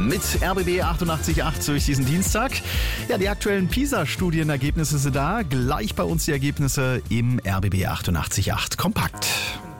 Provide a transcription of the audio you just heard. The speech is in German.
mit RBB 88.8 durch diesen Dienstag. Ja, die aktuellen PISA-Studienergebnisse sind da. Gleich bei uns die Ergebnisse im RBB 88.8 Kompakt.